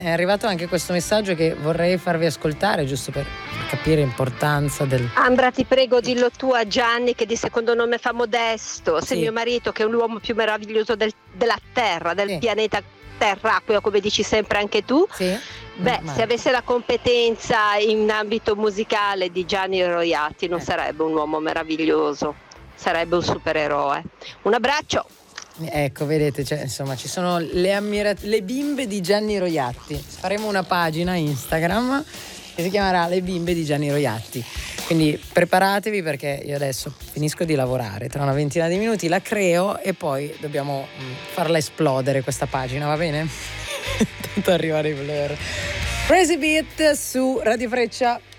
È arrivato anche questo messaggio che vorrei farvi ascoltare, giusto per capire l'importanza del... Ambra, ti prego, dillo tu a Gianni che di secondo nome fa Modesto. Se Sì. mio marito, che è l'uomo più meraviglioso della Terra, del Sì. pianeta terracqueo, come dici sempre anche tu, Sì? se avesse la competenza in ambito musicale di Gianni Roiatti non sarebbe un uomo meraviglioso, sarebbe un supereroe. Un abbraccio! Ecco, vedete, cioè, insomma, ci sono le bimbe di Gianni Roiatti. Faremo una pagina Instagram che si chiamerà Le bimbe di Gianni Roiatti. Quindi preparatevi, perché io adesso finisco di lavorare, tra una ventina di minuti la creo e poi dobbiamo farla esplodere questa pagina, va bene? Tanto arriva Blur. Crazy Beat su Radio Freccia.